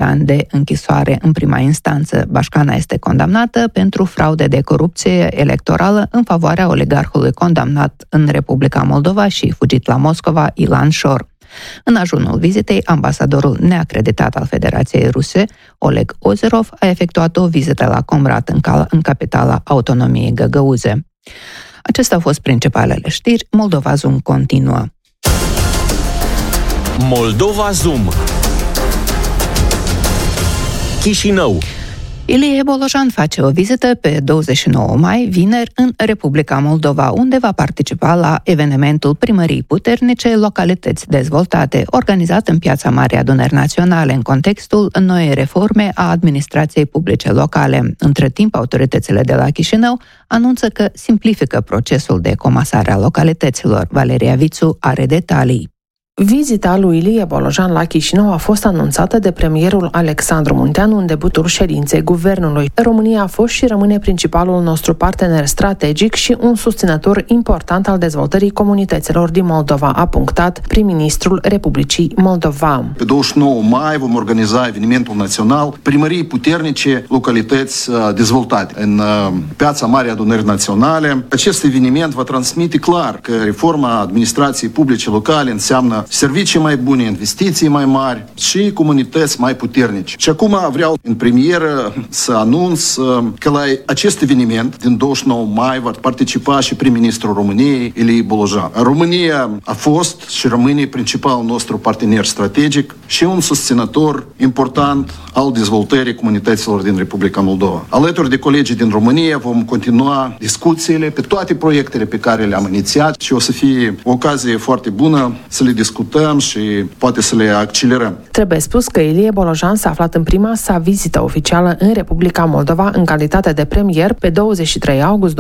ani de închisoare în prima instanță. Bașcana este condamnată pentru fraude de corupție electorală în favoarea oligarhului condamnat în Republica Moldova și fugit la Moscova, Ilan Șor. În ajunul vizitei, ambasadorul neacreditat al Federației Ruse, Oleg Ozerov, a efectuat o vizită la Comrat, în capitala autonomiei Găgăuze. Acestea au fost principalele știri. Moldova Zoom continuă. Moldova Zoom. Chișinău. Ilie Bolojan face o vizită pe 29 mai, vineri, în Republica Moldova, unde va participa la evenimentul Primării Puternice, localități dezvoltate, organizat în Piața Marii Adunări Naționale, în contextul noii reforme a administrației publice locale. Între timp, autoritățile de la Chișinău anunță că simplifică procesul de comasare a localităților. Valeria Vițu are detalii. Vizita lui Ilie Bolojan la Chișinău a fost anunțată de premierul Alexandru Munteanu în debutul ședinței guvernului. România a fost și rămâne principalul nostru partener strategic și un susținător important al dezvoltării comunităților din Moldova, a punctat prim-ministrul Republicii Moldova. Pe 29 mai vom organiza evenimentul național Primării Puternice, localități dezvoltate în Piața Marii Adunări Naționale. Acest eveniment va transmite clar că reforma administrației publice locale înseamnă servicii mai bune, investiții mai mari și comunități mai puternice. Și acum vreau în premieră să anunț că la acest eveniment din 29 mai va participa și prim-ministrul României, Ilie Bolojan. România a fost și rămâne principalul nostru partener strategic și un susținător important al dezvoltării comunităților din Republica Moldova. Alături de colegii din România vom continua discuțiile pe toate proiectele pe care le-am inițiat și o să fie o ocazie foarte bună să le discutăm și poate să le accelerăm. Trebuie spus că Ilie Bolojan s-a aflat în prima sa vizită oficială în Republica Moldova în calitate de premier pe 23 august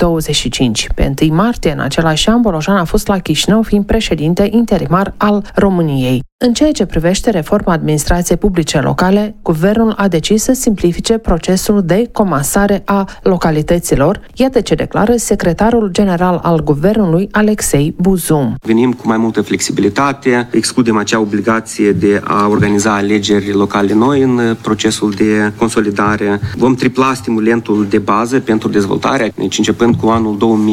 2025. Pe 1 martie în același an, Bolojan a fost la Chișinău fiind președinte interimar al României. În ceea ce privește reforma administrației publice locale, guvernul a decis să simplifice procesul de comasare a localităților. Iată ce declară secretarul general al guvernului, Alexei Buzum. Venim cu mai multă flexibilitate, excludem acea obligație de a organiza alegeri locale noi în procesul de consolidare. Vom tripla stimulentul de bază pentru dezvoltare. Deci, începând cu anul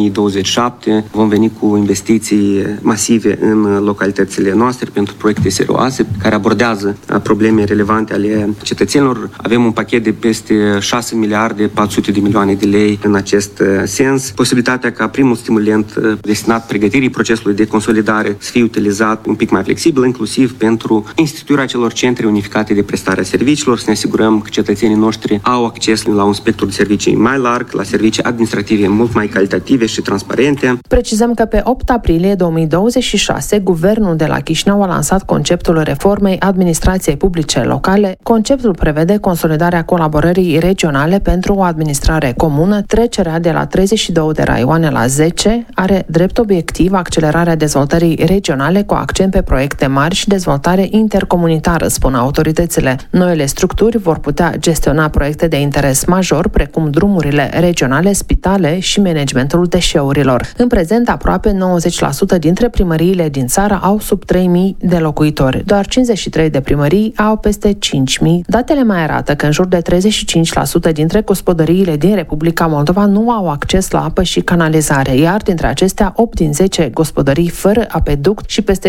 2027, vom veni cu investiții masive în localitățile noastre pentru proiecte serioase care abordează probleme relevante ale cetățenilor. Avem un pachet de peste 6 miliarde 400 de milioane de lei în acest sens. Posibilitatea ca primul stimulent destinat pregătirii procesului de consolidare să fie utilizat un pic mai flexibil, inclusiv pentru instituirea celor centre unificate de prestare a serviciilor, să ne asigurăm că cetățenii noștri au acces la un spectru de servicii mai larg, la servicii administrative mult mai calitative și transparente. Precizăm că pe 8 aprilie 2026, guvernul de la Chișinău a lansat conceptul reformei administrației publice locale. Conceptul prevede consolidarea colaborării regionale pentru o administrare comună, trecerea de la 32 de raioane la 10, are drept obiectiv accelerarea dezvoltării regionale cu accent pe proiecte mari și dezvoltare intercomunitară, spun autoritățile. Noile structuri vor putea gestiona proiecte de interes major, precum drumurile regionale, spitale și managementul deșeurilor. În prezent, aproape 90% dintre primăriile din țară au sub 3.000 de locuitori. Doar 53 de primării au peste 5.000. Datele mai arată că în jur de 35% dintre gospodăriile din Republica Moldova nu au acces la apă și canalizare, iar dintre acestea 8 din 10 gospodării fără apeduct și peste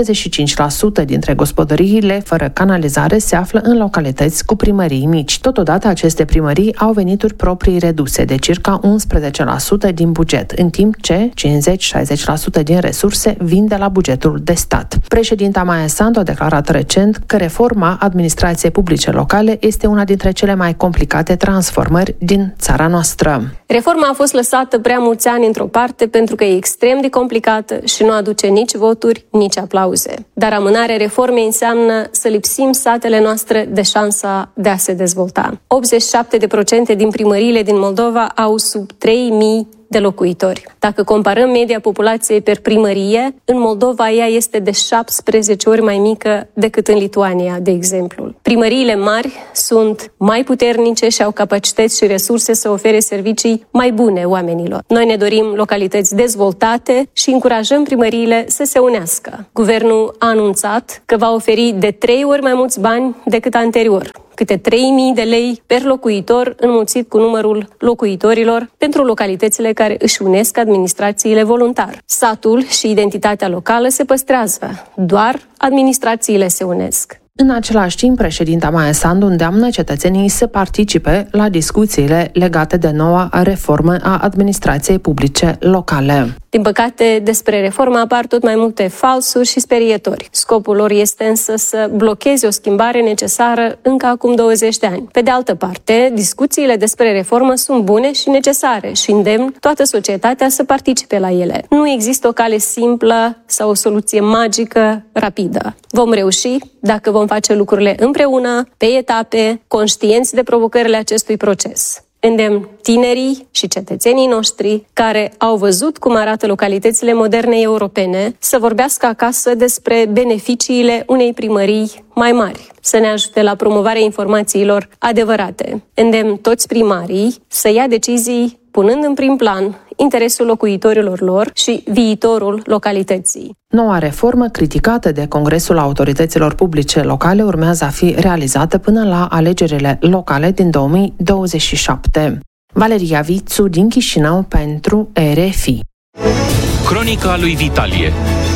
75% dintre gospodăriile fără canalizare se află în localități cu primării mici. Totodată, aceste primării au venituri proprii reduse de circa 11% din buget, în timp ce 50-60% din resurse vin de la bugetul de stat. Președinta Maia Sandu a declarat recent că reforma administrației publice locale este una dintre cele mai complicate transformări din țara noastră. Reforma a fost lăsată prea mulți ani într-o parte pentru că e extrem de complicată și nu aduce nici voturi, nici aplauze. Dar amânarea reformei înseamnă să lipsim satele noastre de șansa de a se dezvolta. 87% din primăriile din Moldova au sub 3.000 de locuitori. Dacă comparăm media populației per primărie, în Moldova ea este de 17 ori mai mică decât în Lituania, de exemplu. Primăriile mari sunt mai puternice și au capacități și resurse să ofere servicii mai bune oamenilor. Noi ne dorim localități dezvoltate și încurajăm primăriile să se unească. Guvernul a anunțat că va oferi de 3 ori mai mulți bani decât anterior, câte 3.000 de lei per locuitor înmulțit cu numărul locuitorilor pentru localitățile care își unesc administrațiile voluntar. Satul și identitatea locală se păstrează, doar administrațiile se unesc. În același timp, președinta Maia Sandu îndeamnă cetățenii să participe la discuțiile legate de noua reformă a administrației publice locale. Din păcate, despre reformă apar tot mai multe falsuri și sperietori. Scopul lor este însă să blocheze o schimbare necesară încă acum 20 de ani. Pe de altă parte, discuțiile despre reformă sunt bune și necesare și îndemn toată societatea să participe la ele. Nu există o cale simplă sau o soluție magică, rapidă. Vom reuși dacă vom face lucrurile împreună, pe etape, conștienți de provocările acestui proces. Îndemn tinerii și cetățenii noștri care au văzut cum arată localitățile moderne europene să vorbească acasă despre beneficiile unei primării mai mari, să ne ajute la promovarea informațiilor adevărate. Îndemn toți primarii să ia decizii punând în prim plan interesul locuitorilor lor și viitorul localității. Noua reformă, criticată de Congresul Autorităților Publice Locale, urmează a fi realizată până la alegerile locale din 2027. Valeria Vițu din Chișinău pentru RFI. Cronica lui Vitalie.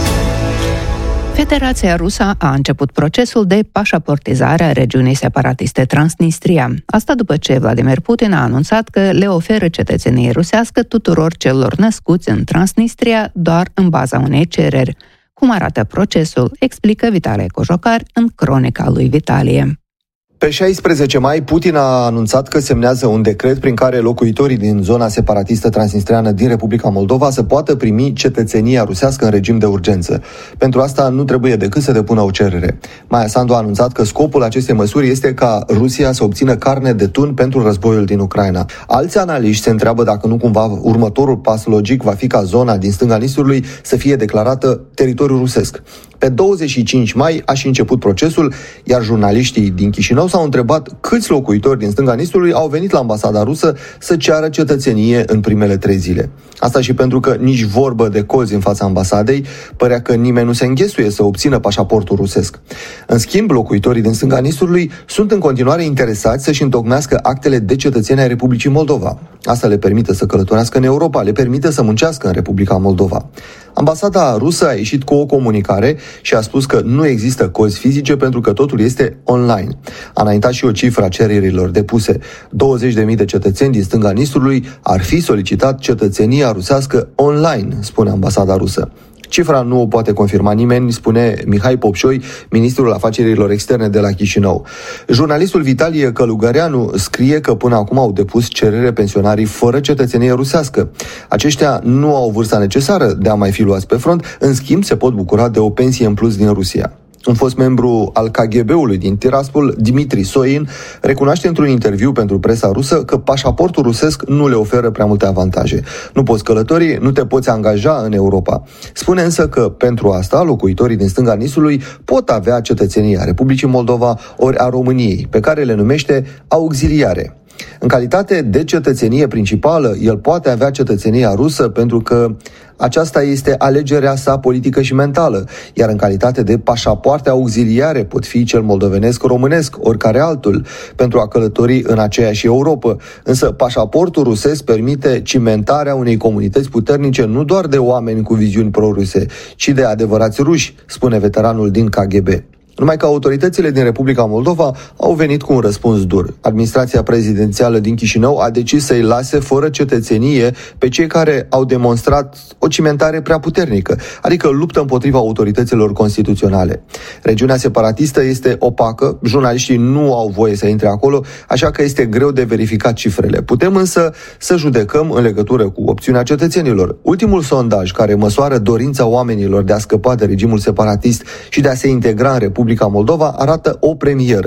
Federația Rusă a început procesul de pașaportizare a regiunii separatiste Transnistria. Asta după ce Vladimir Putin a anunțat că le oferă cetățenie rusească tuturor celor născuți în Transnistria doar în baza unei cereri. Cum arată procesul, explică Vitalie Cojocar în Cronica lui Vitalie. Pe 16 mai, Putin a anunțat că semnează un decret prin care locuitorii din zona separatistă transnistreană din Republica Moldova să poată primi cetățenia rusească în regim de urgență. Pentru asta nu trebuie decât să depună o cerere. Maia Sandu a anunțat că scopul acestei măsuri este ca Rusia să obțină carne de tun pentru războiul din Ucraina. Alți analiști se întreabă dacă nu cumva următorul pas logic va fi ca zona din stânga Nistrului să fie declarată teritoriu rusesc. Pe 25 mai a și început procesul, iar jurnaliștii din Chișinău s-au întrebat câți locuitori din stânga Nistrului au venit la ambasada rusă să ceară cetățenie în primele 3 zile. Asta și pentru că nici vorbă de colți în fața ambasadei, părea că nimeni nu se înghesuie să obțină pașaportul rusesc. În schimb, locuitorii din stânga Nistrului sunt în continuare interesați să-și întocmească actele de cetățenie ai Republicii Moldova. Asta le permite să călătorească în Europa, le permite să muncească în Republica Moldova. Ambasada rusă a ieșit cu o comunicare și a spus că nu există cozi fizice pentru că totul este online. A înaintat și o cifră a cererilor depuse. 20.000 de cetățeni din stânga Nistrului ar fi solicitat cetățenia rusească online, spune ambasada rusă. Cifra nu o poate confirma nimeni, spune Mihai Popșoi, ministrul afacerilor externe de la Chișinău. Jurnalistul Vitalie Călugăreanu scrie că până acum au depus cerere pensionarii fără cetățenie rusească. Aceștia nu au vârsta necesară de a mai fi luați pe front, în schimb se pot bucura de o pensie în plus din Rusia. Un fost membru al KGB-ului din Tiraspol, Dmitri Soin, recunoaște într-un interviu pentru presa rusă că pașaportul rusesc nu le oferă prea multe avantaje. Nu poți călători, nu te poți angaja în Europa. Spune însă că pentru asta locuitorii din stânga Nistrului pot avea cetățenia Republicii Moldova ori a României, pe care le numește auxiliare. În calitate de cetățenie principală, el poate avea cetățenia rusă pentru că aceasta este alegerea sa politică și mentală, iar în calitate de pașapoarte auxiliare pot fi cel moldovenesc-românesc, oricare altul, pentru a călători în aceeași Europă. Însă pașaportul rusesc permite cimentarea unei comunități puternice nu doar de oameni cu viziuni pro-ruse, ci de adevărați ruși, spune veteranul din KGB. Numai că autoritățile din Republica Moldova au venit cu un răspuns dur. Administrația prezidențială din Chișinău a decis să-i lase fără cetățenie pe cei care au demonstrat o cimentare prea puternică, adică luptă împotriva autorităților constituționale. Regiunea separatistă este opacă, jurnaliștii nu au voie să intre acolo, așa că este greu de verificat cifrele. Putem însă să judecăm în legătură cu opțiunea cetățenilor. Ultimul sondaj care măsoară dorința oamenilor de a scăpa de regimul separatist și de a se integra în Republica Moldova arată o premieră.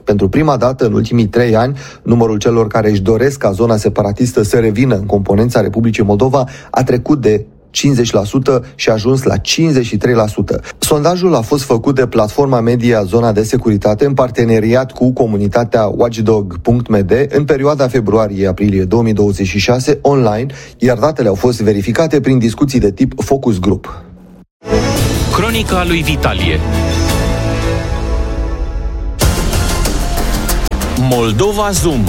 Pentru prima dată în ultimii 3 ani, numărul celor care își doresc ca zona separatistă să revină în componența Republicii Moldova a trecut de 50% și a ajuns la 53%. Sondajul a fost făcut de platforma media Zona de Securitate în parteneriat cu comunitatea Watchdog.md în perioada februarie-aprilie 2026 online, iar datele au fost verificate prin discuții de tip focus group. Cronica lui Vitalie. Moldova Zoom.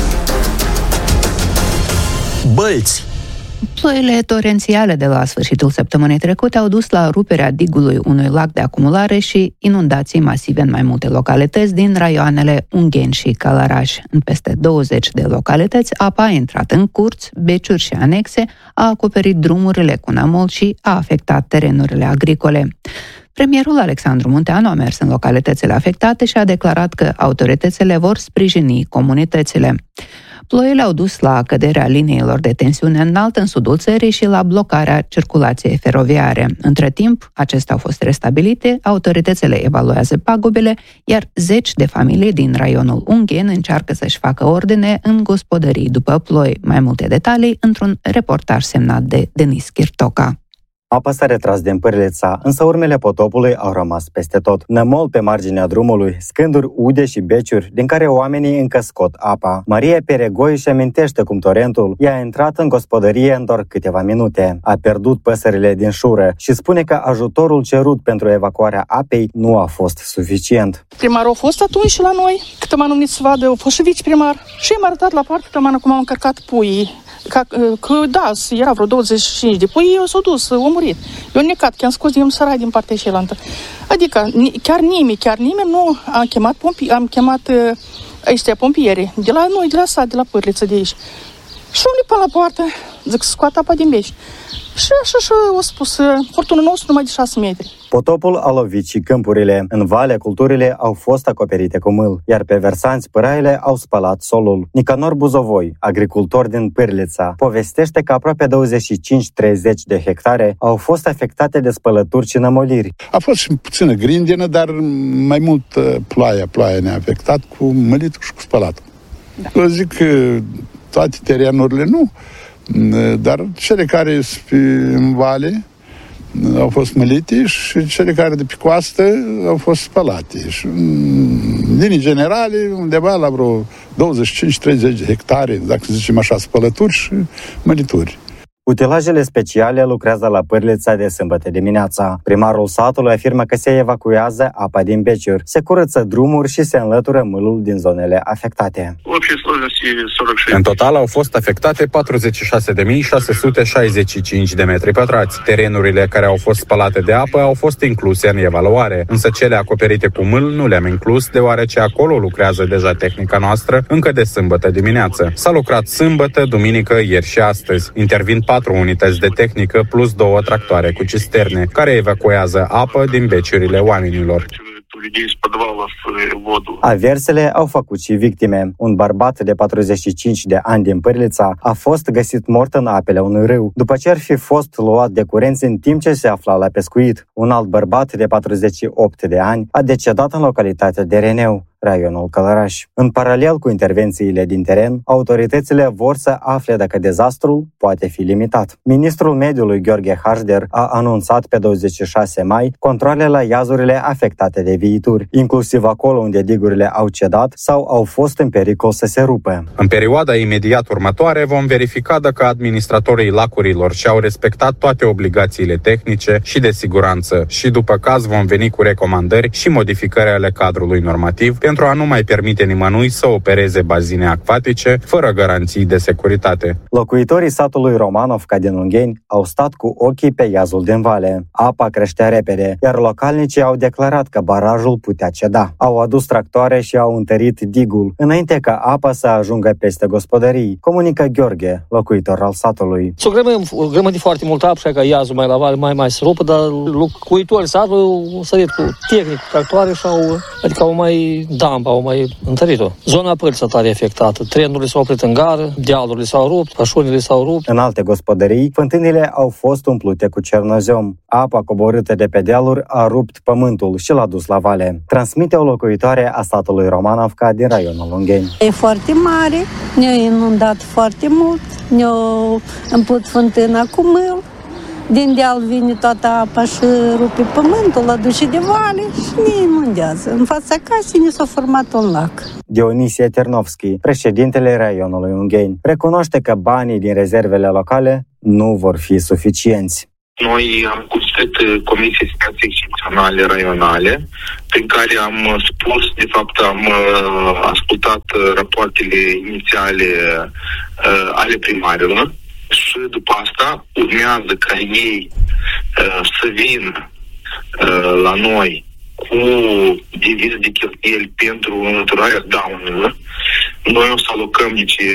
Bălți. Ploile torențiale de la sfârșitul săptămânii trecute au dus la ruperea digului unui lac de acumulare și inundații masive în mai multe localități din raioanele Ungheni și Călăraș. În peste 20 de localități, apa a intrat în curți, beciuri și anexe, a acoperit drumurile cu nămol și a afectat terenurile agricole. Premierul Alexandru Munteanu a mers în localitățile afectate și a declarat că autoritățile vor sprijini comunitățile. Ploile au dus la căderea liniilor de tensiune înaltă în sudul țării și la blocarea circulației feroviare. Între timp, acestea au fost restabilite, autoritățile evaluează pagubele, iar 10 de familii din raionul Unghen încearcă să-și facă ordine în gospodării după ploi. Mai multe detalii într-un reportaj semnat de Denis Chirtoca. Apa s-a retras din Pârlița, însă urmele potopului au rămas peste tot. Nămol pe marginea drumului, scânduri, ude și beciuri, din care oamenii încă scot apa. Maria Peregoi își amintește cum torentul i-a intrat în gospodărie în doar câteva minute. A pierdut păsările din șură și spune că ajutorul cerut pentru evacuarea apei nu a fost suficient. Primarul a fost atunci la noi, cât m-am numit să vadă, a fost și viceprimar și m-a arătat la poartă că cum am încărcat puii. Că da, era vreo 25 de pui, eu s-au dus, au murit. Eu am necat, că am scos din sărai din partea cealaltă. Adică chiar nimeni nu am chemat ăștia pompieri de la noi, de la sat, de la Pârliță, de aici. Și unii până la poartă, zic să scoată apa din beci. Și așa o spus, portunul nostru numai de 6 metri. Potopul a lovit și câmpurile. În vale, culturile au fost acoperite cu mâl, iar pe versanți păraile au spălat solul. Nicanor Buzovoi, agricultor din Pârlița, povestește că aproape 25-30 de hectare au fost afectate de spălături și nămoliri. A fost și puțină grindină, dar mai mult ploaia ne-a afectat cu mălitul și cu spălatul. Da. Eu zic că toate terenurile nu, dar cele care sunt în vale au fost mălite și cele care de pe coastă au fost spălate. Și, în linii generale, undeva la vreo 25-30 de hectare, dacă zicem așa, spălături și mălituri. Utilajele speciale lucrează la Pârlița de sâmbătă dimineața. Primarul satului afirmă că se evacuează apa din beciuri, se curăță drumuri și se înlătură mâlul din zonele afectate. În total au fost afectate 46.665 de metri pătrați. Terenurile care au fost spălate de apă au fost incluse în evaluare, însă cele acoperite cu mâl nu le-am inclus, deoarece acolo lucrează deja tehnica noastră încă de sâmbătă dimineață. S-a lucrat sâmbătă, duminică, ieri și astăzi. Intervin 4 unități de tehnică plus 2 tractoare cu cisterne, care evacuează apă din beciurile oamenilor. Aversele au făcut și victime. Un bărbat de 45 de ani din Pârlița a fost găsit mort în apele unui râu, după ce ar fi fost luat de curenți în timp ce se afla la pescuit. Un alt bărbat de 48 de ani a decedat în localitatea de Reneu, raionul Călăraș. În paralel cu intervențiile din teren, autoritățile vor să afle dacă dezastrul poate fi limitat. Ministrul Mediului Gheorghe Hașder a anunțat pe 26 mai controale la iazurile afectate de viituri, inclusiv acolo unde digurile au cedat sau au fost în pericol să se rupă. În perioada imediat următoare vom verifica dacă administratorii lacurilor și-au respectat toate obligațiile tehnice și de siguranță și după caz vom veni cu recomandări și modificări ale cadrului normativ pentru a nu mai permite nimănui să opereze bazine acvatice fără garanții de securitate. Locuitorii satului Romanovca din Ungheni au stat cu ochii pe iazul din vale. Apa creștea repede, iar localnicii au declarat că barajul putea ceda. Au adus tractoare și au întărit digul, înainte ca apa să ajungă peste gospodării, comunică Gheorghe, locuitor al satului. S-o grămădit foarte mult apă și ca iazul mai la vale mai se rupă, dar locuitorii satului au sărit cu tehnic, tractoare și au mai Damba au mai întărit-o. Zona Pârța tare afectată. Trenurile s-au oprit în gară, dealurile s-au rupt, pășunile s-au rupt. În alte gospodării, fântânile au fost umplute cu cernozem. Apa coborâtă de pe dealuri a rupt pământul și l-a dus la vale. Transmite o locuitoare a satului Romanovca din raionul Ungheni. E foarte mare, ne-a inundat foarte mult, ne-a împlut fântâna cu mâl. Din deal vine toată apa și rupe pământul, la duce de vale și ne inundează. În fața casei ne s-a format un lac. Dionisie Ternovski, președintele raionului Ungheni, recunoaște că banii din rezervele locale nu vor fi suficienți. Noi am constituit Comisii Situații Excepționale Raionale, prin care am spus, de fapt am ascultat rapoartele inițiale ale primarilor și după asta urmează ca ei să vină la noi cu devize de cheltuieli pentru înlăturarea daunelor. Noi o să alocăm,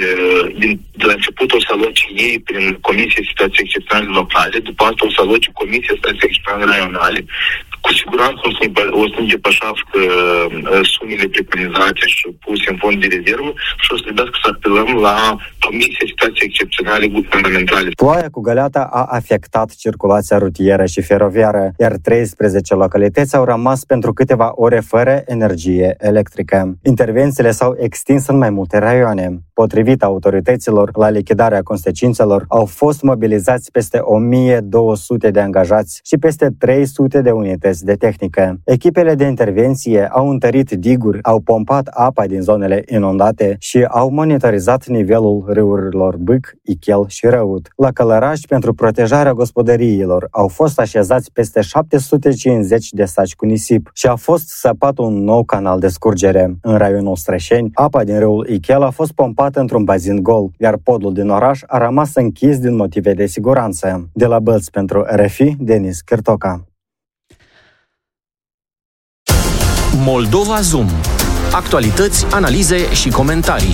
de la început o să aloce ei prin Comisia Situații Excepționale Locale, după asta o să aloce Comisia Situații Excepționale Raionale. Cu siguranță o să depășească sumele preconizate și puse în fond de rezervă și o să trebuiască să apelăm la Comisia Situații Excepționale Guvernamentale. Ploaia cu găleata a afectat circulația rutieră și feroviară, iar 13 localități au rămas pentru câteva ore fără energie electrică. Intervențiile s-au extins în mai multe raioane. Potrivit autorităților, la lichidarea consecințelor au fost mobilizați peste 1200 de angajați și peste 300 de unități de tehnică. Echipele de intervenție au întărit diguri, au pompat apa din zonele inundate și au monitorizat nivelul râurilor Bâc, Ichel și Răut. La Călăraș, pentru protejarea gospodăriilor, au fost așezați peste 750 de saci cu nisip și a fost săpat un nou canal de scurgere. În raionul Strășeni, apa din râul Ichel a fost pompată într-un bazin gol, iar podul din oraș a rămas închis din motive de siguranță. De la Bălți pentru RFI, Denis Cârtoca. Moldova Zoom. Actualități, analize și comentarii.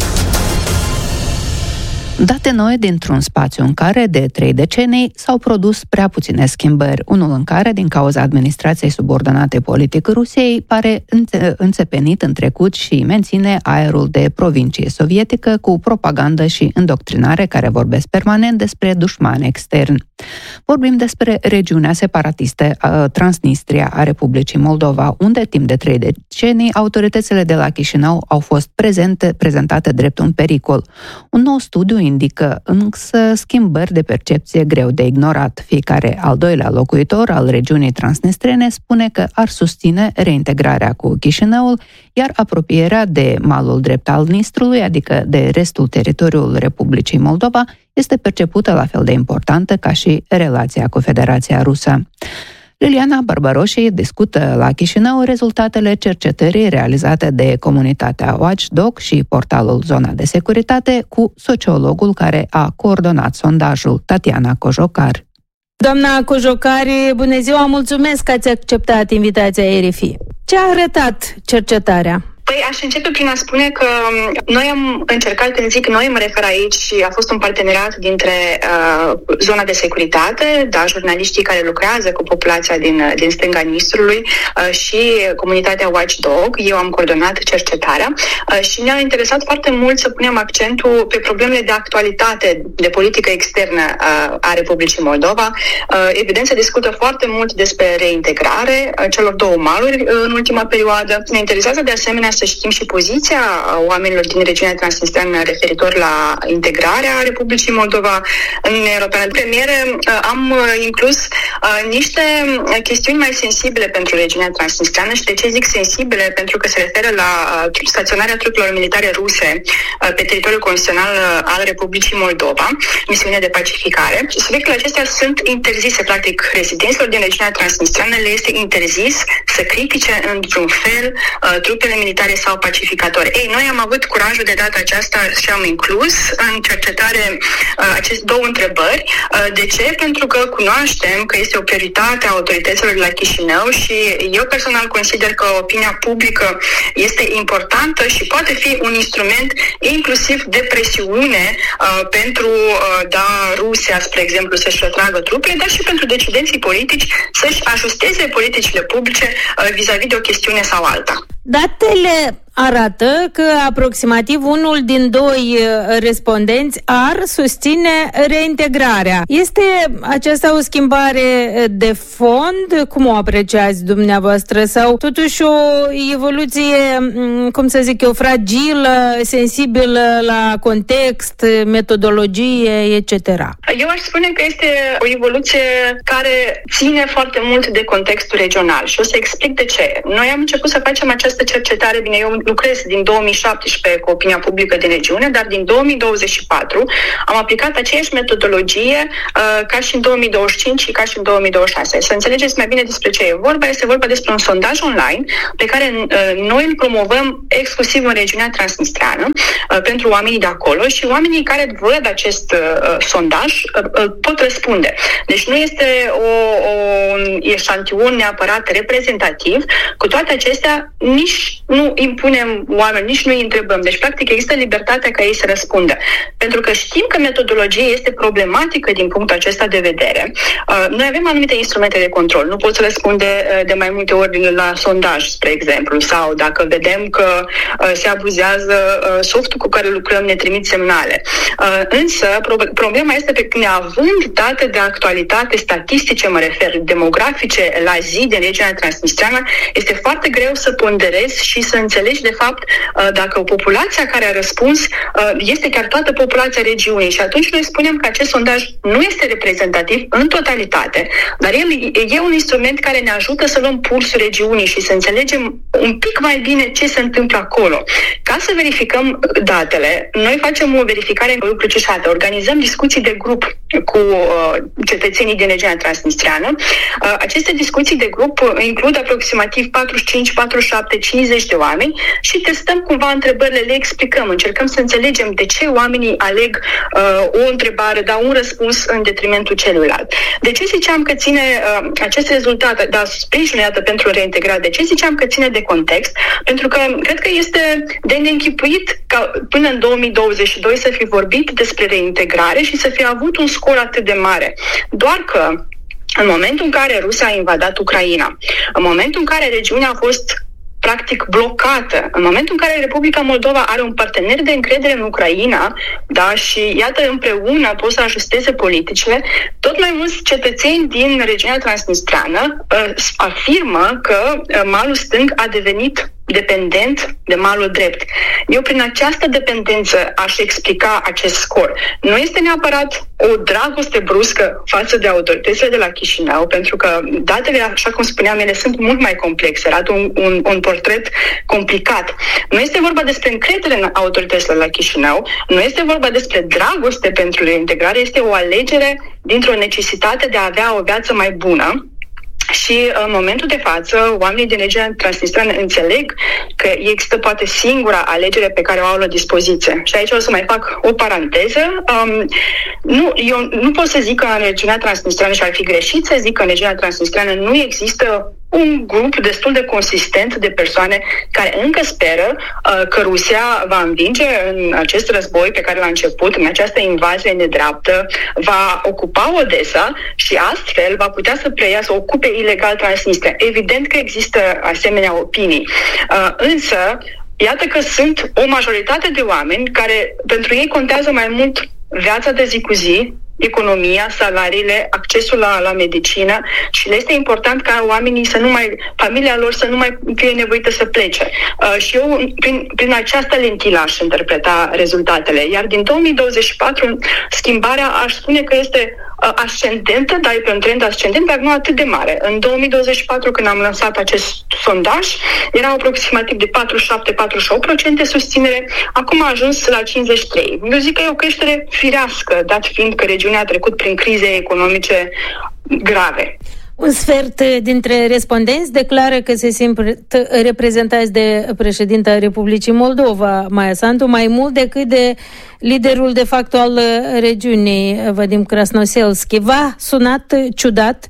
Date noi dintr-un spațiu în care, de 3 decenii, s-au produs prea puține schimbări, unul în care, din cauza administrației subordonate politic Rusiei, pare înțepenit în trecut și menține aerul de provincie sovietică cu propagandă și îndoctrinare care vorbesc permanent despre dușmani externi. Vorbim despre regiunea separatistă Transnistria a Republicii Moldova, unde timp de 3 decenii autoritățile de la Chișinău au fost prezentate drept un pericol. Un nou studiu indică însă schimbări de percepție greu de ignorat. Fiecare al doilea locuitor al regiunii transnistrene spune că ar susține reintegrarea cu Chișinăul, iar apropierea de malul drept al Nistrului, adică de restul teritoriului Republicii Moldova, este percepută la fel de importantă ca și relația cu Federația Rusă. Liliana Barbaroși discută la Chișinău rezultatele cercetării realizate de comunitatea Watchdog și portalul Zona de Securitate cu sociologul care a coordonat sondajul, Tatiana Cojocari. Doamna Cojocari, bună ziua, mulțumesc că ați acceptat invitația RFI. Ce a arătat cercetarea? Păi aș începe prin a spune că noi am încercat, când zic noi, mă refer aici și a fost un parteneriat dintre zona de securitate, da, jurnaliștii care lucrează cu populația din stânga Nistrului și comunitatea Watchdog. Eu am coordonat cercetarea și ne-a interesat foarte mult să punem accentul pe problemele de actualitate, de politică externă a Republicii Moldova. Evident, se discută foarte mult despre reintegrare celor două maluri în ultima perioadă. Ne interesează de asemenea să știm și poziția oamenilor din regiunea transnistreană referitor la integrarea Republicii Moldova în Uniunea Europeană. În premieră am inclus niște chestiuni mai sensibile pentru regiunea transnistreană și de ce zic sensibile? Pentru că se referă la staționarea trupelor militare ruse pe teritoriul constituțional al Republicii Moldova, misiune de pacificare. Subiectele acestea sunt interzise, practic, rezidenților din regiunea transnistreană le este interzis să critique într-un fel trupele militare sau pacificatori. Ei, noi am avut curajul de data aceasta și am inclus în cercetare aceste două întrebări. De ce? Pentru că cunoaștem că este o prioritate a autorităților de la Chișinău și eu personal consider că opinia publică este importantă și poate fi un instrument inclusiv de presiune pentru Rusia, spre exemplu, să-și retragă trupele, dar și pentru decidenții politici să-și ajusteze politicile publice vis-a-vis de o chestiune sau alta. Datele arată că aproximativ unul din 2 respondenți ar susține reintegrarea. Este aceasta o schimbare de fond? Cum o apreciați dumneavoastră? Sau totuși o evoluție, cum să zic eu, fragilă, sensibilă la context, metodologie, etc.? Eu aș spune că este o evoluție care ține foarte mult de contextul regional și o să explic de ce. Noi am început să facem această cercetare, bine, eu lucrez din 2017 cu opinia publică din regiune, dar din 2024 am aplicat aceeași metodologie ca și în 2025 și ca și în 2026. Să înțelegeți mai bine despre ce e vorba. Este vorba despre un sondaj online pe care noi îl promovăm exclusiv în regiunea Transnistreană pentru oamenii de acolo și oamenii care văd acest sondaj pot răspunde. Deci nu este un eșantion neapărat reprezentativ. Cu toate acestea, nici nu impunem oameni, nici nu îi întrebăm. Deci, practic, există libertatea ca ei să răspundă. Pentru că știm că metodologia este problematică din punctul acesta de vedere. Noi avem anumite instrumente de control. Nu poți răspunde de mai multe ori la sondaj, spre exemplu, sau dacă vedem că se abuzează softul cu care lucrăm, ne trimit semnale. Însă, problema este că neavând date de actualitate statistice, mă refer, demografice la zi din regiunea Transnistreană, este foarte greu să ponderezi și să înțelegi de fapt dacă populația care a răspuns este chiar toată populația regiunii. Și atunci noi spunem că acest sondaj nu este reprezentativ în totalitate, dar el e un instrument care ne ajută să luăm pulsul regiunii și să înțelegem un pic mai bine ce se întâmplă acolo. Ca să verificăm datele, noi facem o verificare crucișată, organizăm discuții de grup cu cetățenii din regiunea Transnistreană. Aceste discuții de grup includ aproximativ 45, 47, 50 de oameni și testăm cumva întrebările, le explicăm, încercăm să înțelegem de ce oamenii aleg o întrebare, dau un răspuns în detrimentul celuilalt. De ce ziceam că ține acest rezultat, sprijinul, iată, pentru reintegrare, de ce ziceam că ține de context? Pentru că cred că este de neînchipuit ca până în 2022 să fi vorbit despre reintegrare și să fi avut un scor atât de mare. Doar că în momentul în care Rusia a invadat Ucraina, în momentul în care regiunea a fost practic blocată, în momentul în care Republica Moldova are un partener de încredere în Ucraina, da, și iată împreună pot să ajusteze politicile, tot mai mulți cetățeni din regiunea Transnistreană afirmă că malul stâng a devenit dependent de malul drept. Eu prin această dependență aș explica acest scor. Nu este neapărat o dragoste bruscă față de autoritățile de la Chișinău, pentru că datele, așa cum spuneam, ele sunt mult mai complexe, arată un portret complicat. Nu este vorba despre încredere în autoritățile de la Chișinău, nu este vorba despre dragoste pentru reintegrare, este o alegere dintr-o necesitate de a avea o viață mai bună. Și în momentul de față, oamenii din regiunea Transnistreană înțeleg că există poate singura alegere pe care o au la dispoziție. Și aici o să mai fac o paranteză. Eu nu pot să zic că în regiunea Transnistreană, și ar fi greșit să zic că în regiunea Transnistreană nu există un grup destul de consistent de persoane care încă speră că Rusia va învinge în acest război pe care l-a început, în această invazie nedreaptă, va ocupa Odessa și astfel va putea să preia, să ocupe ilegal Transnistria. Evident că există asemenea opinii. Însă, iată că sunt o majoritate de oameni care pentru ei contează mai mult viața de zi cu zi, economia, salariile, accesul la medicină și le este important ca oamenii familia lor să nu mai fie nevoită să plece. Și eu prin această lentilă aș interpreta rezultatele. Iar din 2024 schimbarea aș spune că este ascendentă, dar e pe un trend ascendent, dar nu atât de mare. În 2024, când am lansat acest sondaj, era aproximativ de 47-48% susținere, acum a ajuns la 53%. Eu zic că e o creștere firească, dat fiind că regiunea a trecut prin crize economice grave. Un sfert dintre respondenți declară că se simt reprezentați de președinta Republicii Moldova, Maia Sandu, mai mult decât de liderul de facto al regiunii, Vadim Krasnoselski. V-a sunat ciudat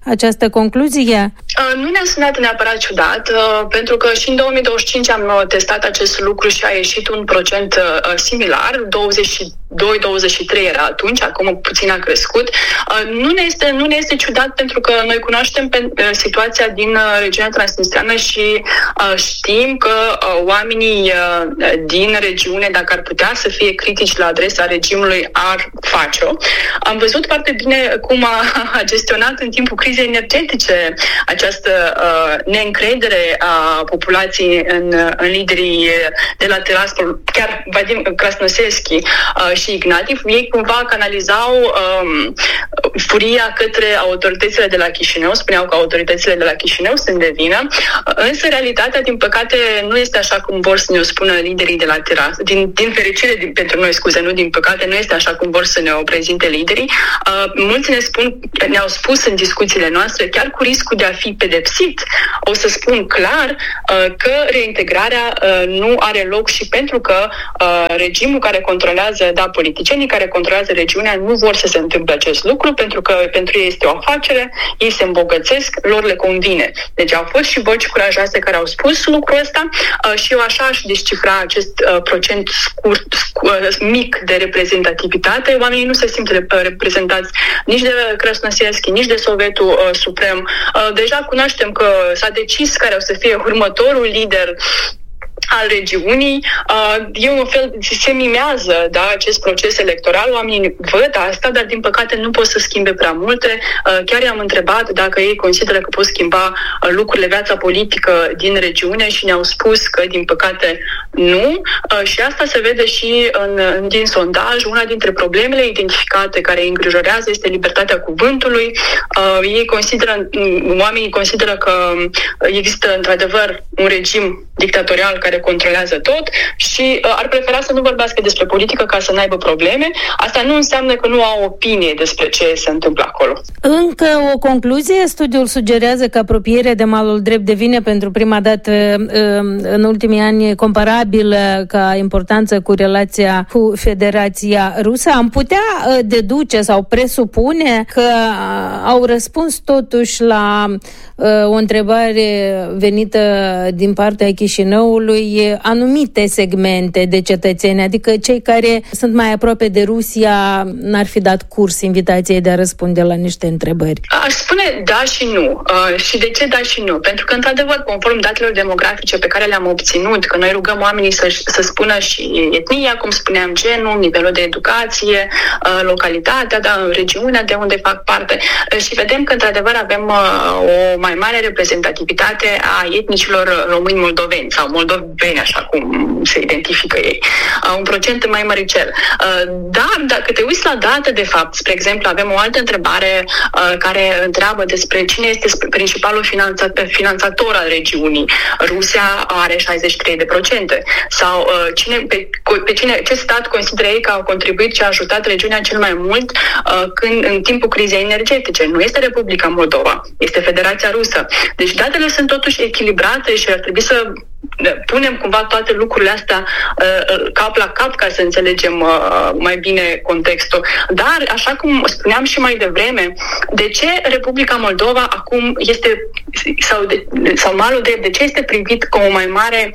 această concluzie? Nu ne-a sunat neapărat ciudat, pentru că și în 2025 am testat acest lucru și a ieșit un procent similar, 22-23 era atunci, acum puțin a crescut. Nu ne este ciudat pentru că noi cunoaștem situația din regiunea transnistreană și știm că oamenii din regiune, dacă ar putea să fie critici la adresa regimului, ar face-o. Am văzut foarte bine cum a gestionat în timpul crizei energetice această neîncredere a populației în liderii de la Tiraspol, chiar Vadim Krasnoselski și Ignatiev. Ei cumva canalizau furia către autoritățile de la Chișinău, spuneau că autoritățile de la Chișinău sunt de vină, însă realitatea, din păcate, nu este așa cum vor să ne-o spună liderii de la Tiraspol. Din fericire pentru noi, nu din păcate, nu este așa cum vor să ne o prezinte liderii. Mulți ne-au spus în discuțiile noastre, chiar cu riscul de a fi pedepsit, o să spun clar că reintegrarea nu are loc și pentru că regimul care controlează, politicienii care controlează regiunea nu vor să se întâmple acest lucru, pentru că pentru ei este o afacere, ei se îmbogățesc, lor le convine. Deci au fost și voci curajoase care au spus lucrul ăsta și eu așa aș descifra acest procent mic de reprezentativitate. Oamenii nu se simt reprezentați nici de Krasnoselski, nici de Sovietul Suprem. Deja cunoaștem că s-a decis care o să fie următorul lider al regiunii. E un fel, se mimează, acest proces electoral, oamenii văd asta, dar din păcate nu pot să schimbe prea multe. Chiar i-am întrebat dacă ei consideră că pot schimba lucrurile, viața politică din regiune și ne-au spus că din păcate nu. Și asta se vede și din sondaj. Una dintre problemele identificate care îi îngrijorează este libertatea cuvântului. Oamenii consideră că există într-adevăr un regim dictatorial care controlează tot și ar prefera să nu vorbească despre politică ca să n-aibă probleme. Asta nu înseamnă că nu au opinie despre ce se întâmplă acolo. Încă o concluzie, studiul sugerează că apropierea de malul drept devine pentru prima dată în ultimii ani comparabilă ca importanță cu relația cu Federația Rusă. Am putea deduce sau presupune că au răspuns totuși la o întrebare venită din partea Chișinăului anumite segmente de cetățeni, adică cei care sunt mai aproape de Rusia n-ar fi dat curs invitației de a răspunde la niște întrebări. Aș spune da și nu. Și de ce da și nu? Pentru că, într-adevăr, conform datelor demografice pe care le-am obținut, că noi rugăm oamenii să spună și etnia, cum spuneam, genul, nivelul de educație, localitatea, regiunea de unde fac parte, și vedem că, într-adevăr, avem o mai mare reprezentativitate a etnicilor români moldoveni sau moldoveni, așa cum se identifică ei. Un procent mai măricel. Dar, dacă te uiți la date, de fapt, spre exemplu, avem o altă întrebare care întreabă despre cine este principalul finanțator al regiunii. Rusia are 63%. Sau ce stat consideră ei că au contribuit și a ajutat regiunea cel mai mult în timpul crizei energetice? Nu este Republica Moldova, este Federația Rusă. Deci datele sunt totuși echilibrate și ar trebui să punem cumva toate lucrurile astea cap la cap ca să înțelegem mai bine contextul. Dar, așa cum spuneam și mai devreme, de ce Republica Moldova acum este, sau malul drept, de ce este privit ca o mai mare,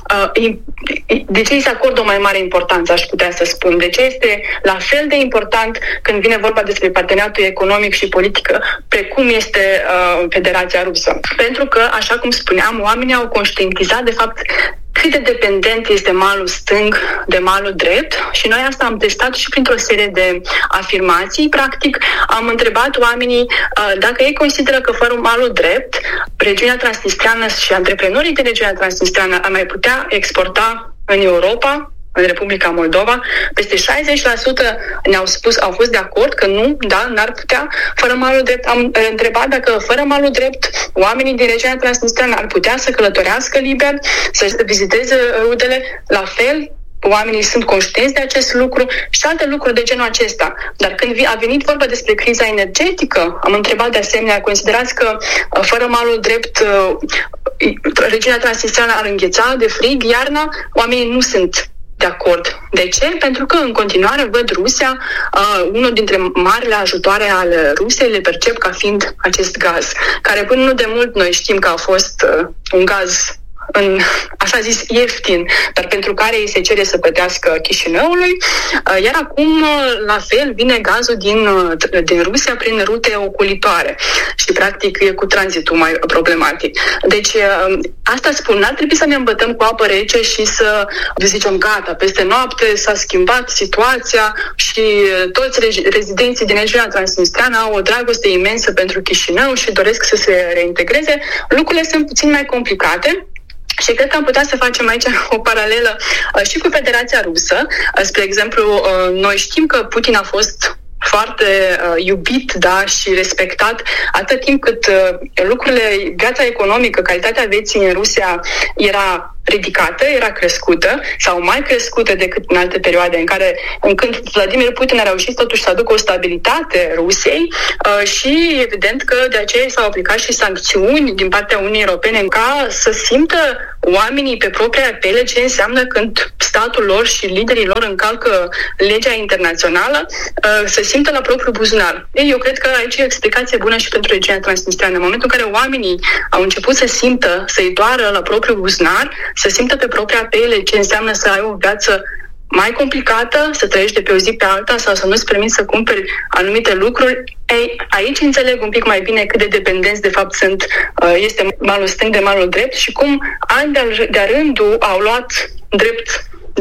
de ce îi se acordă o mai mare importanță, aș putea să spun? De ce este la fel de important când vine vorba despre parteneriatul economic și politică, precum este Federația Rusă? Pentru că, așa cum spuneam, oamenii au conștientizat de fapt cât de dependent este malul stâng de malul drept și noi asta am testat și printr-o serie de afirmații. Practic, am întrebat oamenii dacă ei consideră că fără malul drept, regiunea transnistreană și antreprenorii de regiunea transnistreană ar mai putea exporta în Europa, în Republica Moldova. Peste 60% ne-au spus, au fost de acord că nu, n-ar putea fără malul drept. Am întrebat dacă fără malul drept oamenii din regiunea transnistreană ar putea să călătorească liber, să viziteze rudele. La fel, oamenii sunt conștienți de acest lucru și alte lucruri de genul acesta. Dar când a venit vorba despre criza energetică, am întrebat de asemenea, considerați că fără malul drept regiunea transnistreană ar îngheța de frig iarna? Oamenii nu sunt de acord. De ce? Pentru că în continuare văd Rusia, unul dintre marile ajutoare ale Rusiei le percep ca fiind acest gaz, care până nu de mult noi știm că a fost un gaz așa zis ieftin, dar pentru care îi se cere să plătească Chișinăului, iar acum la fel vine gazul din Rusia prin rute ocolitoare și practic e cu tranzitul mai problematic. Deci asta spun, n-ar trebui să ne îmbătăm cu apă rece și să zicem gata, peste noapte s-a schimbat situația și toți rezidenții din regiunea transnistreană au o dragoste imensă pentru Chișinău și doresc să se reintegreze. Lucrurile sunt puțin mai complicate. Și cred că am putea să facem aici o paralelă și cu Federația Rusă. Spre exemplu, noi știm că Putin a fost foarte iubit, da, și respectat atât timp cât viața economică, calitatea vieții în Rusia era ridicată, era crescută sau mai crescută decât în alte perioade în când Vladimir Putin a reușit totuși să aducă o stabilitate Rusiei și evident că de aceea s-au aplicat și sancțiuni din partea Uniunii Europene ca să simtă oamenii pe propria pele ce înseamnă când statul lor și liderii lor încalcă legea internațională, să simtă la propriul buzunar. Eu cred că aici e o explicație bună și pentru regiunea transnistreană. În momentul în care oamenii au început să simtă, să-i doară la propriul buzunar, să simtă pe propria pele ce înseamnă să ai o viață mai complicată, să trăiești de pe o zi pe alta sau să nu-ți permiți să cumperi anumite lucruri, aici înțeleg un pic mai bine cât de dependenți de fapt este malul stâng de malul drept și cum ani de-a rândul au luat drept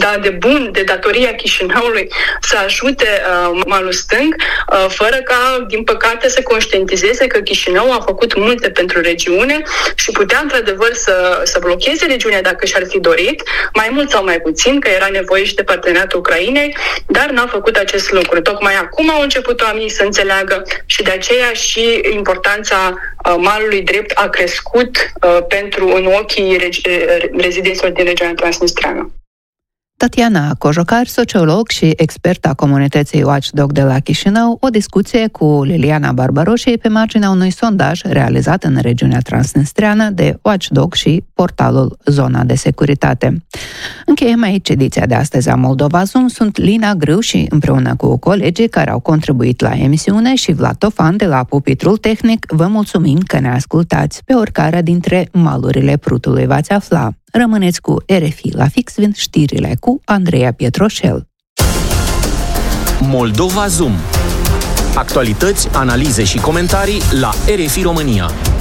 de datoria Chișinăului să ajute malul stâng, fără ca, din păcate, să conștientizeze că Chișinău a făcut multe pentru regiune și putea, într-adevăr, să blocheze regiunea dacă și-ar fi dorit, mai mult sau mai puțin, că era nevoie și de parteneriatul Ucrainei, dar n-a făcut acest lucru. Tocmai acum au început oamenii să înțeleagă și de aceea și importanța malului drept a crescut în ochii rezidenților din regiunea transnistreană. Tatiana Cojocar, sociolog și expert a comunității Watchdog de la Chișinău, o discuție cu Liliana Barbaroșii pe marginea unui sondaj realizat în regiunea transnistreană de Watchdog și portalul Zona de Securitate. Încheiem aici ediția de astăzi a Moldova Zoom. Sunt Lina Grâu și împreună cu colegii care au contribuit la emisiune și Vlad Tofan de la pupitrul tehnic, vă mulțumim că ne ascultați pe oricare dintre malurile Prutului v-ați afla. Rămâneți cu RFI, la fix vin știrile cu Andreea Pietroșel. Moldova Zoom. Actualități, analize și comentarii la RFI România.